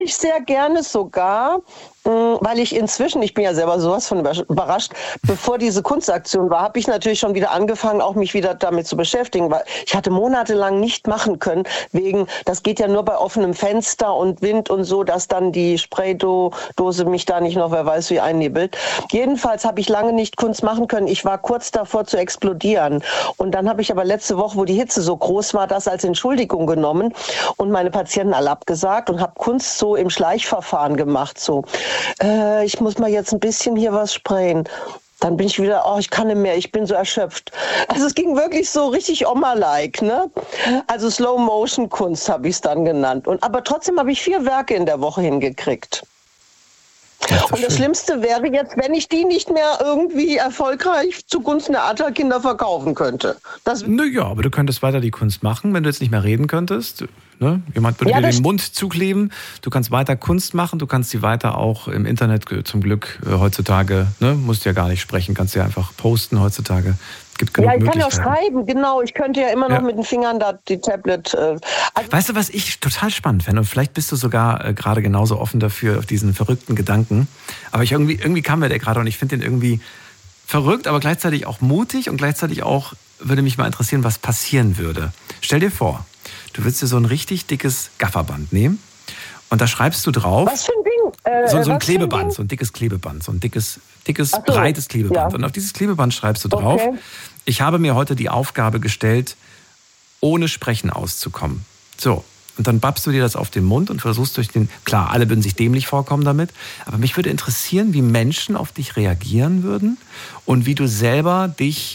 ich sehr gerne sogar, weil ich inzwischen, ich bin ja selber sowas von überrascht, bevor diese Kunstaktion war, habe ich natürlich schon wieder angefangen, auch mich wieder damit zu beschäftigen, weil ich hatte monatelang nicht machen können, das geht ja nur bei offenem Fenster und Wind und so, dass dann die Spraydose mich da nicht noch, wer weiß wie, einnebelt. Jedenfalls habe ich lange nicht Kunst machen können. Ich war kurz davor zu explodieren. Und dann habe ich aber letzte Woche, wo die Hitze so groß war, das als Entschuldigung genommen und meine Patienten alle abgesagt und habe Kunst so im Schleichverfahren gemacht, so. Ich muss mal jetzt ein bisschen hier was sprayen. Dann bin ich wieder, ich kann nicht mehr, ich bin so erschöpft. Also es ging wirklich so richtig Oma-like, ne? Also Slow-Motion-Kunst habe ich es dann genannt. Aber trotzdem habe ich 4 Werke in der Woche hingekriegt. Und das Schlimmste wäre jetzt, wenn ich die nicht mehr irgendwie erfolgreich zugunsten der Adlerkinder verkaufen könnte. Naja, aber du könntest weiter die Kunst machen, wenn du jetzt nicht mehr reden könntest. Ne? Jemand würde dir den Mund zukleben. Du kannst weiter Kunst machen, du kannst sie weiter auch im Internet zum Glück heutzutage, ne? Musst ja gar nicht sprechen, kannst ja einfach posten heutzutage. Gibt genug ich kann ja Möglichkeiten. schreiben, genau. Ich könnte ja immer noch mit den Fingern da die Tablet... Weißt du, was ich total spannend fände? Und vielleicht bist du sogar gerade genauso offen dafür, auf diesen verrückten Gedanken. Aber irgendwie kam mir der gerade und ich finde den irgendwie verrückt, aber gleichzeitig auch mutig und gleichzeitig auch würde mich mal interessieren, was passieren würde. Stell dir vor, du würdest dir so ein richtig dickes Gafferband nehmen und da schreibst du drauf... Was für ein Ding? So ein Klebeband, so ein dickes Klebeband, so ein dickes breites Klebeband. Ja. Und auf dieses Klebeband schreibst du drauf, ich habe mir heute die Aufgabe gestellt, ohne Sprechen auszukommen. So, und dann babst du dir das auf den Mund und versuchst klar, alle würden sich dämlich vorkommen damit, aber mich würde interessieren, wie Menschen auf dich reagieren würden und wie du selber dich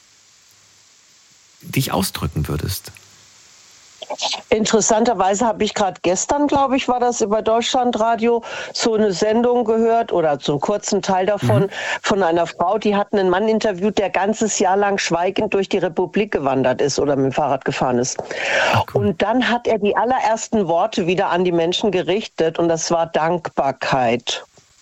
ausdrücken würdest. Interessanterweise habe ich gerade gestern, glaube ich, war das über Deutschlandradio, so eine Sendung gehört oder so einen kurzen Teil davon von einer Frau, die hat einen Mann interviewt, der ganzes Jahr lang schweigend durch die Republik gewandert ist oder mit dem Fahrrad gefahren ist. Cool. Und dann hat er die allerersten Worte wieder an die Menschen gerichtet und das war Dankbarkeit.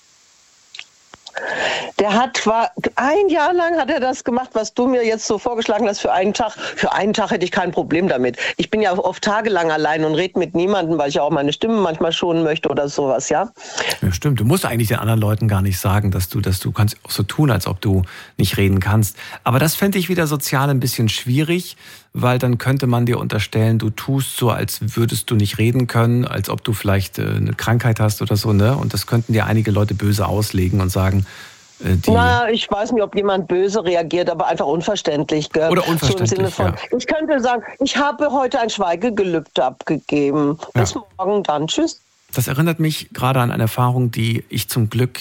War ein Jahr lang hat er das gemacht, was du mir jetzt so vorgeschlagen hast für einen Tag. Für einen Tag hätte ich kein Problem damit. Ich bin ja oft tagelang allein und rede mit niemandem, weil ich ja auch meine Stimme manchmal schonen möchte oder sowas, ja? Ja, stimmt. Du musst eigentlich den anderen Leuten gar nicht sagen, dass du kannst auch so tun, als ob du nicht reden kannst. Aber das fände ich wieder sozial ein bisschen schwierig, weil dann könnte man dir unterstellen, du tust so, als würdest du nicht reden können, als ob du vielleicht eine Krankheit hast oder so, ne? Und das könnten dir einige Leute böse auslegen und sagen, ich weiß nicht, ob jemand böse reagiert, aber einfach unverständlich. Gell? Oder unverständlich, so im Sinne von, ich könnte sagen, ich habe heute ein Schweigegelübde abgegeben. Bis morgen dann. Tschüss. Das erinnert mich gerade an eine Erfahrung, die ich zum Glück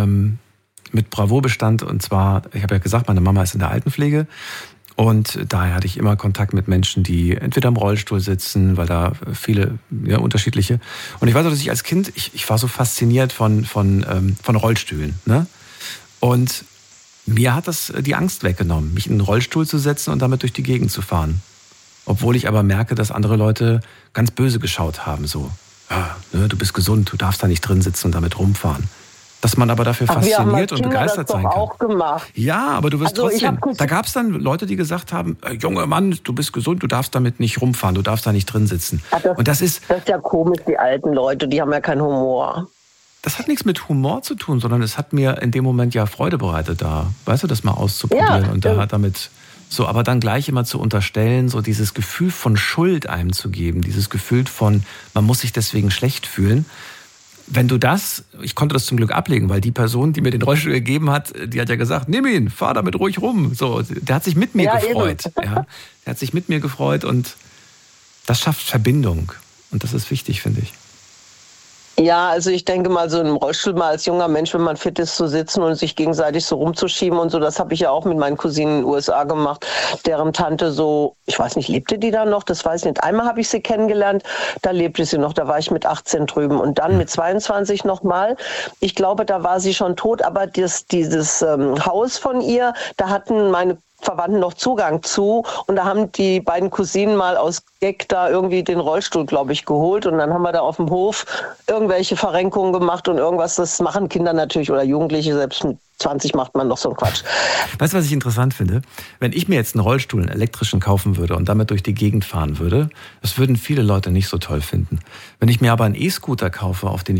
mit Bravour bestand. Und zwar, ich habe ja gesagt, meine Mama ist in der Altenpflege. Und daher hatte ich immer Kontakt mit Menschen, die entweder im Rollstuhl sitzen, weil da viele unterschiedliche. Und ich weiß auch, dass ich als Kind, ich war so fasziniert von Rollstühlen, ne? Und mir hat das die Angst weggenommen, mich in einen Rollstuhl zu setzen und damit durch die Gegend zu fahren. Obwohl ich aber merke, dass andere Leute ganz böse geschaut haben, so, du bist gesund, du darfst da nicht drin sitzen und damit rumfahren. Dass man aber dafür fasziniert und begeistert sein kann. Auch gemacht. Ja, aber du wirst trotzdem... Da gab es dann Leute, die gesagt haben, junger Mann, du bist gesund, du darfst damit nicht rumfahren, du darfst da nicht drin sitzen. Und das ist ja komisch, die alten Leute, die haben ja keinen Humor. Das hat nichts mit Humor zu tun, sondern es hat mir in dem Moment ja Freude bereitet, das mal auszuprobieren und da damit so, aber dann gleich immer zu unterstellen, so dieses Gefühl von Schuld einem zu geben, dieses Gefühl von, man muss sich deswegen schlecht fühlen. Wenn du ich konnte das zum Glück ablegen, weil die Person, die mir den Rollstuhl gegeben hat, die hat ja gesagt, nimm ihn, fahr damit ruhig rum. So, der hat sich mit mir gefreut. Ja, der hat sich mit mir gefreut und das schafft Verbindung. Und das ist wichtig, finde ich. Ja, also ich denke mal, so im Rollstuhl mal als junger Mensch, wenn man fit ist, zu sitzen und sich gegenseitig so rumzuschieben und so, das habe ich ja auch mit meinen Cousinen in den USA gemacht, deren Tante so, ich weiß nicht, lebte die da noch? Das weiß ich nicht. Einmal habe ich sie kennengelernt, da lebte sie noch, da war ich mit 18 drüben und dann mit 22 nochmal. Ich glaube, da war sie schon tot, aber dieses Haus von ihr, da hatten meine Verwandten noch Zugang zu und da haben die beiden Cousinen mal aus Gag da irgendwie den Rollstuhl, glaube ich, geholt und dann haben wir da auf dem Hof irgendwelche Verrenkungen gemacht und irgendwas, das machen Kinder natürlich oder Jugendliche selbst mit 20 macht man noch so einen Quatsch. Weißt du, was ich interessant finde? Wenn ich mir jetzt einen Rollstuhl, einen elektrischen kaufen würde und damit durch die Gegend fahren würde, das würden viele Leute nicht so toll finden. Wenn ich mir aber einen E-Scooter kaufe, auf den